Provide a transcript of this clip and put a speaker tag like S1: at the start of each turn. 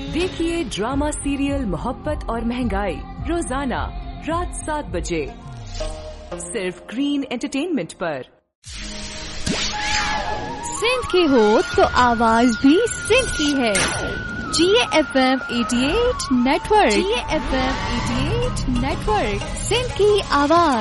S1: देखिए drama serial मोहब्बत और महंगाई रोजाना रात 7 बजे सिर्फ ग्रीन एंटरटेनमेंट पर।
S2: सिंध की हो तो आवाज भी सिंध की है। GFM 88 network. GFM 88 network, Sindh की आवाज।